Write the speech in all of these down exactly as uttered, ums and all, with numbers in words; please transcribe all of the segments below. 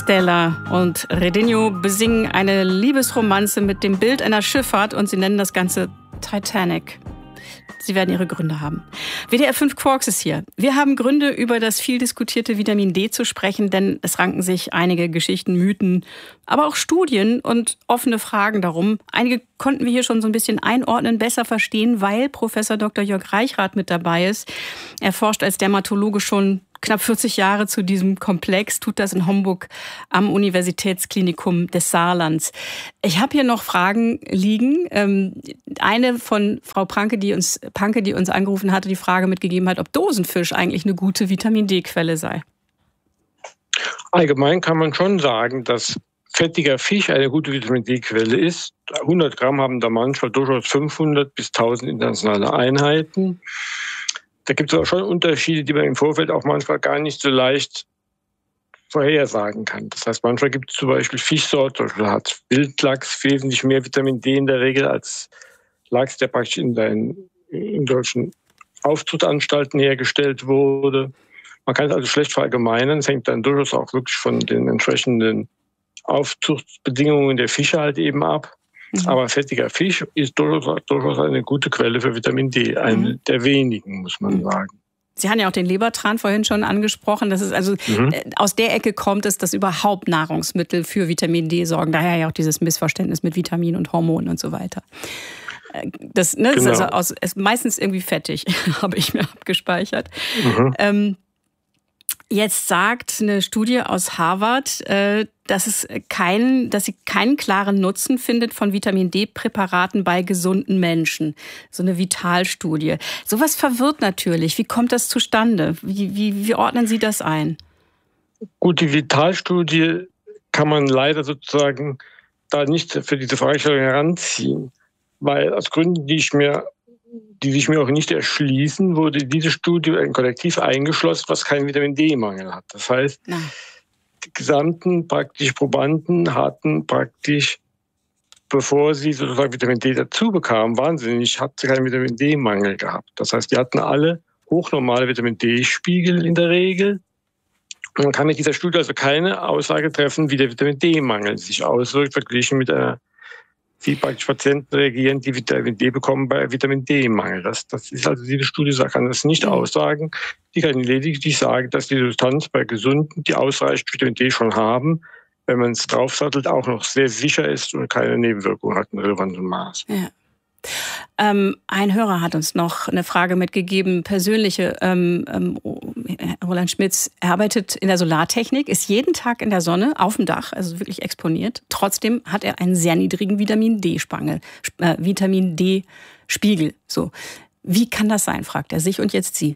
Stella und Redinho besingen eine Liebesromanze mit dem Bild einer Schifffahrt und sie nennen das Ganze Titanic. Sie werden ihre Gründe haben. W D R fünf Quarks ist hier. Wir haben Gründe, über das viel diskutierte Vitamin D zu sprechen, denn es ranken sich einige Geschichten, Mythen, aber auch Studien und offene Fragen darum. Einige konnten wir hier schon so ein bisschen einordnen, besser verstehen, weil Professor Doktor Jörg Reichrath mit dabei ist. Er forscht als Dermatologe schon knapp vierzig Jahre zu diesem Komplex, tut das in Homburg am Universitätsklinikum des Saarlands. Ich habe hier noch Fragen liegen. Eine von Frau Pranke, die uns, Panke, die uns angerufen hatte, die Frage mitgegeben hat, ob Dosenfisch eigentlich eine gute Vitamin-D-Quelle sei. Allgemein kann man schon sagen, dass fettiger Fisch eine gute Vitamin-D-Quelle ist. hundert Gramm haben da manchmal durchaus fünfhundert bis tausend internationale Einheiten. Da gibt es auch schon Unterschiede, die man im Vorfeld auch manchmal gar nicht so leicht vorhersagen kann. Das heißt, manchmal gibt es zum Beispiel Fischsorten, da hat Wildlachs wesentlich mehr Vitamin D in der Regel als Lachs, der praktisch in den in deutschen Aufzuchtanstalten hergestellt wurde. Man kann es also schlecht verallgemeinern. Es hängt dann durchaus auch wirklich von den entsprechenden Aufzuchtsbedingungen der Fische halt eben ab. Mhm. Aber fettiger Fisch ist durchaus, durchaus eine gute Quelle für Vitamin D. Eine mhm. der wenigen, muss man mhm. sagen. Sie haben ja auch den Lebertran vorhin schon angesprochen. Das ist also mhm. aus der Ecke kommt es, dass überhaupt Nahrungsmittel für Vitamin D sorgen. Daher ja auch dieses Missverständnis mit Vitamin und Hormonen und so weiter. Das, ne, genau. das ist, also aus, ist meistens irgendwie fettig, habe ich mir abgespeichert. Mhm. Ähm, Jetzt sagt eine Studie aus Harvard, dass es keinen, dass sie keinen klaren Nutzen findet von Vitamin-D-Präparaten bei gesunden Menschen. So eine Vitalstudie. Sowas verwirrt natürlich. Wie kommt das zustande? Wie, wie, wie ordnen Sie das ein? Gut, die Vitalstudie kann man leider sozusagen da nicht für diese Fragestellung heranziehen, weil aus Gründen, die ich mir die sich mir auch nicht erschließen, wurde diese Studie ein Kollektiv eingeschlossen, was keinen Vitamin-D-Mangel hat. Das heißt, ja. die gesamten praktisch Probanden hatten praktisch, bevor sie sozusagen Vitamin D dazu bekamen, wahnsinnig, hatten keinen Vitamin-D-Mangel gehabt. Das heißt, die hatten alle hochnormale Vitamin-D-Spiegel in der Regel. Und man kann mit dieser Studie also keine Aussage treffen, wie der Vitamin-D-Mangel sich auswirkt, verglichen mit einer wie praktisch Patienten reagieren, die Vitamin D bekommen bei Vitamin-D-Mangel. Das, das ist also diese Studie kann das nicht mhm. aussagen. Die kann lediglich sagen, dass die Substanz bei Gesunden, die ausreichend Vitamin D schon haben, wenn man es draufsattelt, auch noch sehr sicher ist und keine Nebenwirkungen hat in relevantem Maß. Ja. Ähm, ein Hörer hat uns noch eine Frage mitgegeben, persönliche. Ähm, ähm, Roland Schmitz arbeitet in der Solartechnik, ist jeden Tag in der Sonne auf dem Dach, also wirklich exponiert. Trotzdem hat er einen sehr niedrigen Vitamin-D-Spangel, äh, Vitamin-D-Spiegel. So. Wie kann das sein, fragt er sich und jetzt Sie.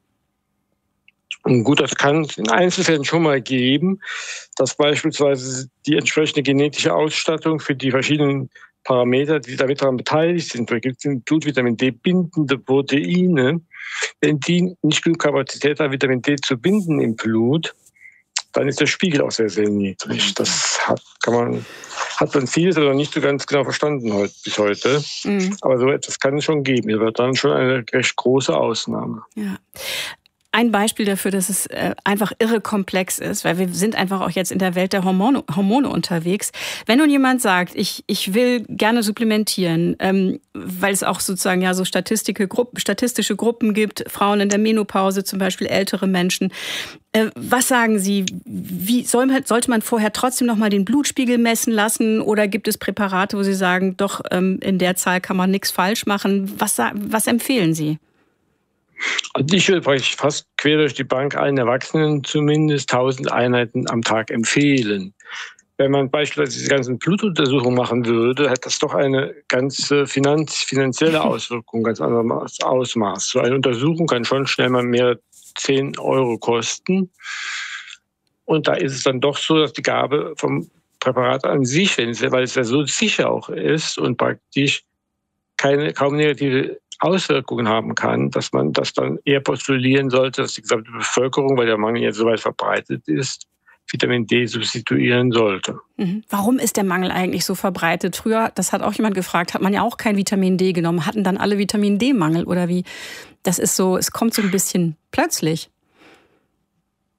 Und gut, das kann es in Einzelfällen schon mal geben, dass beispielsweise die entsprechende genetische Ausstattung für die verschiedenen Parameter, die damit daran beteiligt sind, da gibt es im Blut Vitamin D bindende Proteine. Wenn die nicht genug Kapazität haben, Vitamin D zu binden im Blut, dann ist der Spiegel auch sehr, sehr niedrig. Das hat, kann man, hat man vieles aber noch nicht so ganz genau verstanden heute, bis heute. Mhm. Aber so etwas kann es schon geben. Das wird dann schon eine recht große Ausnahme. Ja. Ein Beispiel dafür, dass es einfach irre komplex ist, weil wir sind einfach auch jetzt in der Welt der Hormone, Hormone unterwegs. Wenn nun jemand sagt, ich, ich will gerne supplementieren, ähm, weil es auch sozusagen ja so statistische Gruppen, statistische Gruppen gibt, Frauen in der Menopause zum Beispiel, ältere Menschen. Äh, was sagen Sie, wie soll man, sollte man vorher trotzdem noch mal den Blutspiegel messen lassen oder gibt es Präparate, wo Sie sagen, doch ähm, in der Zahl kann man nichts falsch machen? Was, was empfehlen Sie? Also ich würde praktisch fast quer durch die Bank allen Erwachsenen zumindest tausend Einheiten am Tag empfehlen. Wenn man beispielsweise diese ganzen Blutuntersuchungen machen würde, hätte das doch eine ganze Finanz, finanzielle Auswirkung, ganz anderes Ausmaß. So eine Untersuchung kann schon schnell mal mehr zehn Euro kosten. Und da ist es dann doch so, dass die Gabe vom Präparat an sich, weil es ja so sicher auch ist und praktisch keine kaum negative Auswirkungen haben kann, dass man das dann eher postulieren sollte, dass die gesamte Bevölkerung, weil der Mangel jetzt so weit verbreitet ist, Vitamin D substituieren sollte. Mhm. Warum ist der Mangel eigentlich so verbreitet? Früher, das hat auch jemand gefragt, hat man ja auch kein Vitamin D genommen, hatten dann alle Vitamin D-Mangel oder wie? Das ist so, es kommt so ein bisschen plötzlich.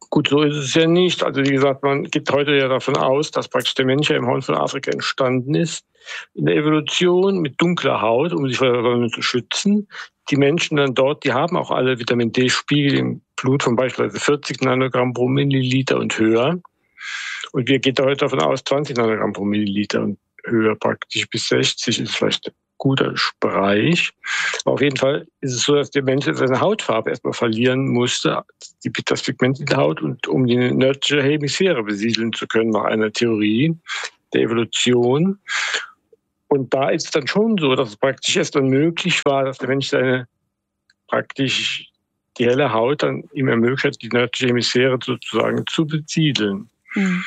Gut, so ist es ja nicht. Also wie gesagt, man geht heute ja davon aus, dass praktisch der Mensch ja im Horn von Afrika entstanden ist, in der Evolution mit dunkler Haut, um sich vor der Sonne zu schützen. Die Menschen dann dort, die haben auch alle Vitamin D-Spiegel im Blut von beispielsweise vierzig Nanogramm pro Milliliter und höher. Und wir gehen heute davon aus, zwanzig Nanogramm pro Milliliter und höher, praktisch bis sechzig ist vielleicht ein guter Bereich. Aber auf jeden Fall ist es so, dass der Mensch seine Hautfarbe erstmal verlieren musste, das Pigment in der Haut, und um die nördliche Hemisphäre besiedeln zu können, nach einer Theorie der Evolution. Und da ist es dann schon so, dass es praktisch erst dann möglich war, dass der Mensch seine praktisch die helle Haut dann ihm ermöglicht hat, die nördliche Hemisphäre sozusagen zu besiedeln. Hm.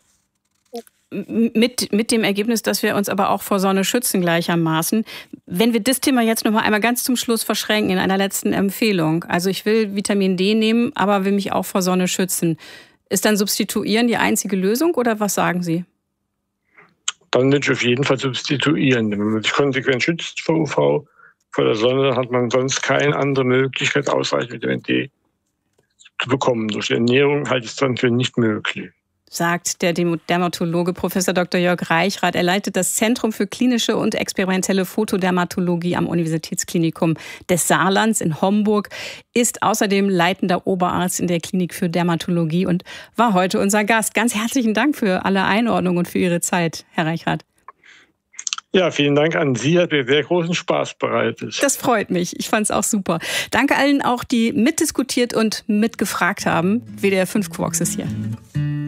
Mit, mit dem Ergebnis, dass wir uns aber auch vor Sonne schützen gleichermaßen. Wenn wir das Thema jetzt noch mal einmal ganz zum Schluss verschränken in einer letzten Empfehlung. Also ich will Vitamin D nehmen, aber will mich auch vor Sonne schützen. Ist dann Substituieren die einzige Lösung oder was sagen Sie? Dann würde ich auf jeden Fall substituieren. Wenn man sich konsequent schützt vor U V, vor der Sonne, dann hat man sonst keine andere Möglichkeit, ausreichend Vitamin D zu bekommen. Durch die Ernährung halte ich es dann für nicht möglich. Sagt der Dermatologe Professor Doktor Jörg Reichrath. Er leitet das Zentrum für klinische und experimentelle Photodermatologie am Universitätsklinikum des Saarlands in Homburg, ist außerdem leitender Oberarzt in der Klinik für Dermatologie und war heute unser Gast. Ganz herzlichen Dank für alle Einordnungen und für Ihre Zeit, Herr Reichrath. Ja, vielen Dank an Sie, hat mir sehr großen Spaß bereitet. Das freut mich, ich fand es auch super. Danke allen auch, die mitdiskutiert und mitgefragt haben. W D R fünf Quarks ist hier.